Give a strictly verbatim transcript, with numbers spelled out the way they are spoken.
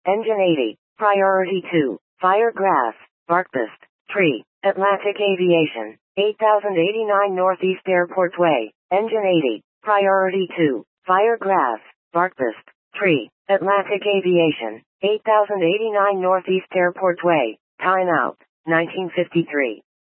Engine eighty. Priority two. Fire grass, barkbust, tree. Atlantic Aviation. eight thousand eighty-nine Northeast Airport Way. Engine eighty. Priority two. Fire grass, barkbust, tree. Atlantic Aviation. eight thousand eighty-nine Northeast Airport Way. Time out. nineteen fifty-three.